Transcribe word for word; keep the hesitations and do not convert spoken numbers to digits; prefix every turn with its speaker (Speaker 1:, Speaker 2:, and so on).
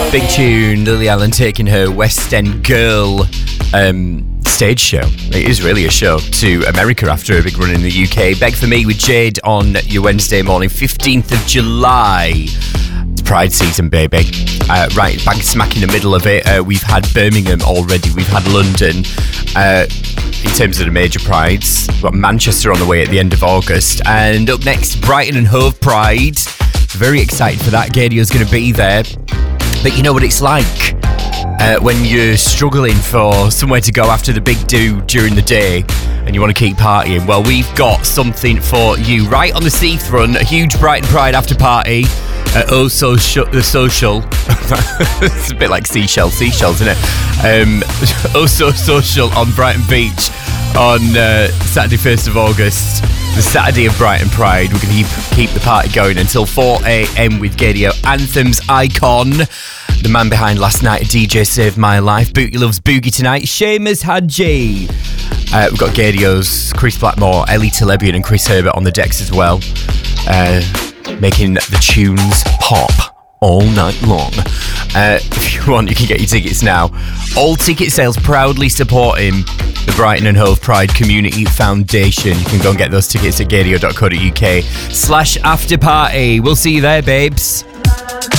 Speaker 1: Big tune, Lily Allen taking her West End Girl um, stage show. It is really a show to America after a big run in the U K. Beg for Me with Jade on your Wednesday morning, fifteenth of July. It's Pride season, baby. Uh, right, bang smack in the middle of it. Uh, we've had Birmingham already. We've had London. Uh, in terms of the major prides, we've got Manchester on the way at the end of August. And up next, Brighton and Hove Pride. Very excited for that. Gadio's going to be there. But you know what it's like uh, when you're struggling for somewhere to go after the big do during the day and you want to keep partying. Well, we've got something for you. Right on the seafront, a huge Brighton Pride after party at Oh So Sh- the Social. It's a bit like seashell, seashells, isn't it? Um, Oh So Social on Brighton Beach on uh, Saturday, first of August. The Saturday of Brighton Pride. We're going to keep, keep the party going until four a.m. with Gadio, Anthem's icon, the man behind Last Night, a D J Saved My Life. Boogie loves Boogie tonight. Seamus Hadji. Uh, we've got Gadio's Chris Blackmore, Ellie Telebian and Chris Herbert on the decks as well, uh, making the tunes pop all night long. Uh, if you want, you can get your tickets now. All ticket sales proudly supporting the Brighton and Hove Pride Community Foundation. You can go and get those tickets at gadio dot co dot uk slash after party. We'll see you there, babes.